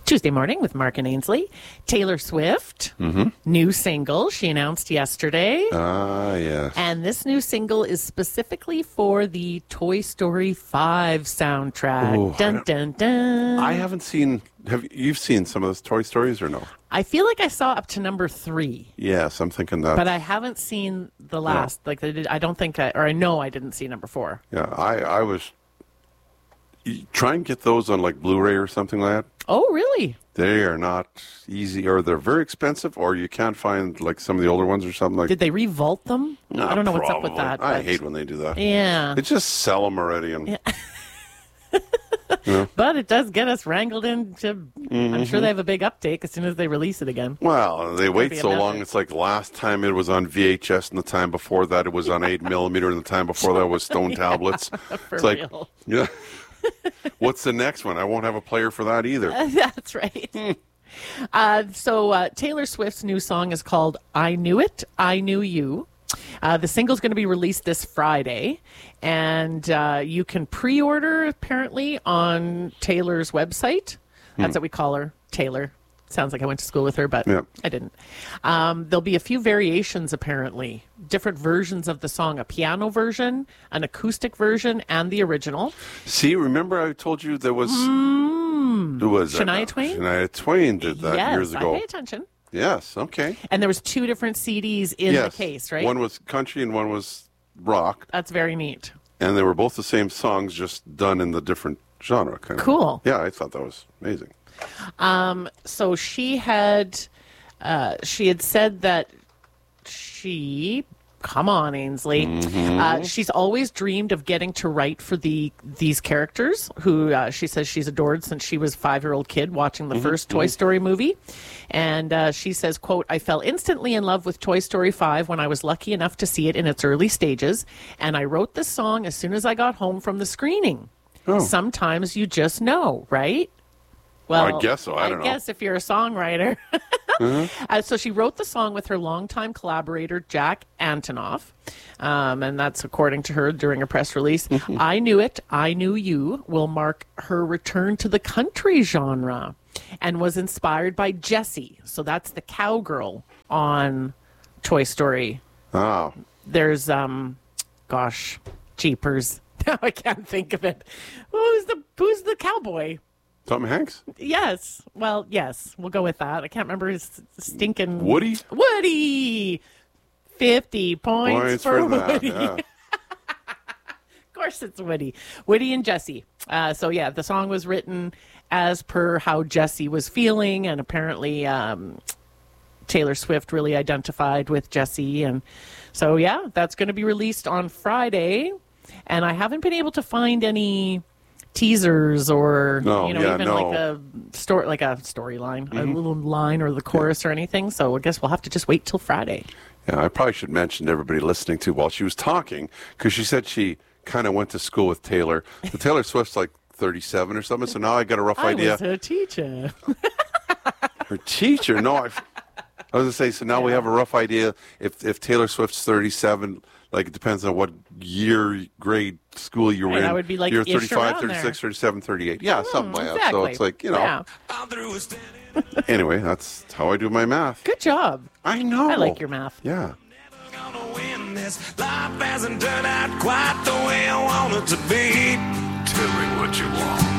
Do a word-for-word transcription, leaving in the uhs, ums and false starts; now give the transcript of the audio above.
Tuesday Morning with Mark and Ainsley. Taylor Swift, Mm-hmm. new single she announced yesterday. Ah, yes. And this new single is specifically for the Toy Story five soundtrack. Ooh, dun, I dun, dun. I haven't seen, have you you've seen some of those Toy Stories or no? I feel like I saw up to number three, Yes, I'm thinking that. but I haven't seen the last. Like, I, did, I don't think I, or I know I didn't see number four. Yeah, I, I was, you try and get those on like Blu-ray or something like that. Oh, really? They are not easy, or they're very expensive, or you can't find like some of the older ones or something like Did they revault them? Nah, I don't know what's up with probably. that. I but- hate when they do that. Yeah. They just sell them already. And, But it does get us wrangled into. I'm Mm-hmm. sure they have a big uptake as soon as they release it again. Well, they wait be a so long. method. It's like last time it was on V H S, and the time before that it was on eight millimeter, and the time before that was stone tablets. For It's like, real. yeah. What's the next one? I won't have a player for that either. That's right. uh, so uh, Taylor Swift's new song is called I Knew It, I Knew You. Uh, the single's going to be released this Friday, and uh, you can pre-order, apparently, on Taylor's website. That's what we call her, Taylor. Sounds like I went to school with her, but Yeah. I didn't. Um, there'll be a few variations, apparently. Different versions of the song, a piano version, an acoustic version, and the original. See, remember I told you there was... Who was that Hmm. Shania now? Twain? Shania Twain did that yes, years ago. I pay attention. Yes, okay. And there was two different C Ds in yes. the case, right? One was country and one was rock, That's very neat. and they were both the same songs, just done in the different genre. Kind Cool. Of. Yeah, I thought that was amazing. So she had, uh, she had said that she, come on, Ainsley, uh, she's always dreamed of getting to write for the these characters who uh, she says she's adored since she was a five-year-old kid watching the first Toy Story movie. And uh, she says, quote, I fell instantly in love with Toy Story five when I was lucky enough to see it in its early stages. And I wrote this song as soon as I got home from the screening. Oh. Sometimes you just know, right? Well, I guess so. I don't know. guess if you're a songwriter. uh, so she wrote the song with her longtime collaborator, Jack Antonoff. Um, and that's according to her during a press release. I Knew It, I Knew You will mark her return to the country genre and was inspired by Jessie. So that's the cowgirl on Toy Story. Oh, There's, um, gosh, jeepers. Now I can't think of it. Who's the, who's the cowboy? Tom Hanks? Yes. Well, yes. We'll go with that. I can't remember his stinking... Woody? Woody! fifty points, Points for, for that, Woody. yeah. Of course it's Woody. Woody and Jesse. Uh, so, yeah, the song was written as per how Jesse was feeling, and apparently um, Taylor Swift really identified with Jesse. And so, yeah, that's going to be released on Friday. And I haven't been able to find any teasers or No, you know yeah, even no. like a story like a storyline a little line or the chorus or anything, so I guess we'll have to just wait till Friday. Yeah, I probably should mention to everybody listening to while she was talking, because she said she kind of went to school with Taylor. The Taylor Swift's like thirty-seven or something, so now I got a rough I idea. was her teacher. Her teacher? No, I, I was going to say, so now we have a rough idea if, if Taylor Swift's thirty-seven, like it depends on what year, grade, school you were Right, in. that would be like You're ish thirty-five, around thirty-six, there. thirty-seven, thirty-eight. Yeah, something like that. So Exactly. it's like, you know. Yeah. Anyway, that's how I do my math. Good job. I know. I like your math. Yeah. Gonna win this. Life hasn't turned out quite the way I want it to be. Tell me what you want.